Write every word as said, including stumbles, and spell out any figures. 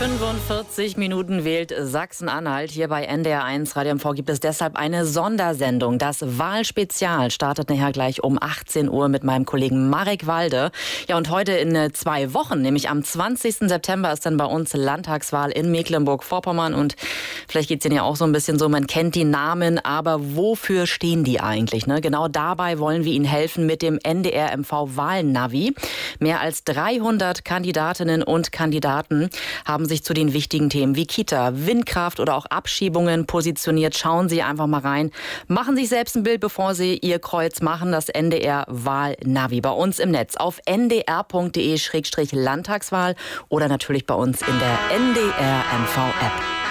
fünfundvierzig Minuten wählt Sachsen-Anhalt. Hier bei N D R eins Radio M V gibt es deshalb eine Sondersendung. Das Wahlspezial startet nachher gleich um achtzehn Uhr mit meinem Kollegen Marek Walde. Ja, und heute in zwei Wochen, nämlich am zwanzigsten September, ist dann bei uns Landtagswahl in Mecklenburg-Vorpommern. Und vielleicht geht es Ihnen ja auch so ein bisschen so, man kennt die Namen, aber wofür stehen die eigentlich? Ne? Genau dabei wollen wir Ihnen helfen mit dem N D R M V-Wahlnavi. Mehr als dreihundert Kandidatinnen und Kandidaten haben sich zu den wichtigen Themen wie Kita, Windkraft oder auch Abschiebungen positioniert. Schauen Sie einfach mal rein. Machen Sie sich selbst ein Bild, bevor Sie Ihr Kreuz machen. Das N D R-Wahlnavi bei uns im Netz auf n d r punkt d e Schrägstrich Landtagswahl oder natürlich bei uns in der N D R M V-App.